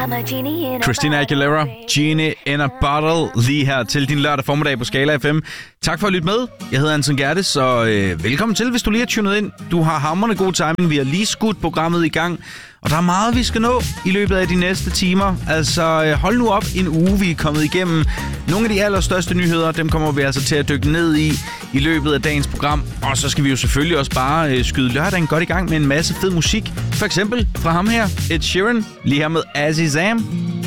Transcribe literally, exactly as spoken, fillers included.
Christina Aguilera, Genie in a Bottle, lige her til din lørdag formiddag på Skala F M. Tak for at lytte med. Jeg hedder Anton Gerdes, og øh, velkommen til, hvis du lige har tunet ind. Du har hamrende god timing. Vi har lige skudt programmet i gang, og der er meget, vi skal nå i løbet af de næste timer. Altså, øh, hold nu op en uge, vi er kommet igennem. Nogle af de allerstørste nyheder, dem kommer vi altså til at dykke ned i i løbet af dagens program. Og så skal vi jo selvfølgelig også bare øh, skyde lørdagen godt i gang med en masse fed musik. For eksempel fra ham her, Ed Sheeran, lige her med Azizam.